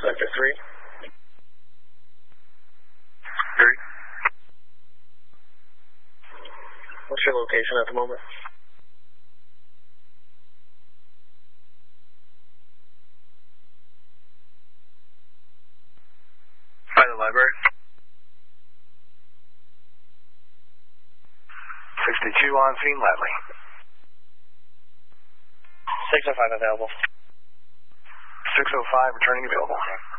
Sector 3. 3. What's your location at the moment? By the library. 62 on scene, Ladley. 605 available. 605 returning available.